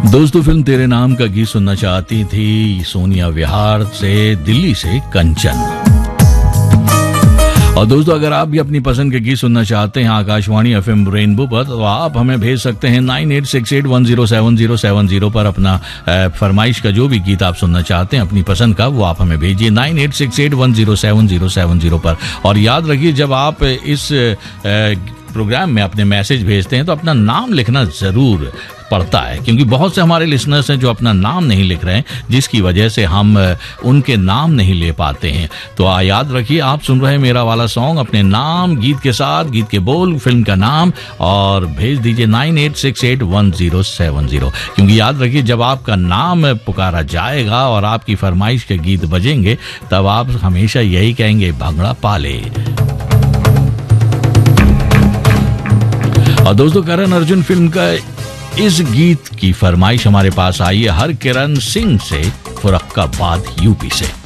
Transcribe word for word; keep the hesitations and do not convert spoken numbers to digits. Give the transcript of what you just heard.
दोस्तों, फिल्म तेरे नाम का गीत सुनना चाहती थी सोनिया विहार से, दिल्ली से कंचन। और दोस्तों, अगर आप भी अपनी पसंद के गीत सुनना चाहते हैं आकाशवाणी एफएम रेनबो पर, तो आप हमें भेज सकते हैं nine eight six eight one zero seven zero seven zero पर अपना फरमाइश का जो भी गीत आप सुनना चाहते हैं अपनी पसंद का, वो आप हमें भेजिए nine eight six eight one zero seven zero seven zero पर। और याद रखिए, जब आप इस प्रोग्राम में अपने मैसेज भेजते हैं तो अपना नाम लिखना जरूर पड़ता है, क्योंकि बहुत से हमारे लिसनर्स हैं जो अपना नाम नहीं लिख रहे हैं, जिसकी वजह से हम उनके नाम नहीं ले पाते हैं। तो आ याद रखिए, आप सुन रहे हैं मेरा वाला सॉन्ग, अपने नाम गीत के साथ, गीत के बोल, फिल्म का नाम, और भेज दीजिए nine eight six eight one zero seven zero. क्योंकि याद रखिए, जब आपका नाम पुकारा जाएगा और आपकी फरमाइश के गीत बजेंगे, तब आप हमेशा यही कहेंगे, भंगड़ा पाले। और दोस्तों, करण अर्जुन फिल्म का इस गीत की फरमाइश हमारे पास आई है हर किरण सिंह से, फुरक्काबाद यूपी से।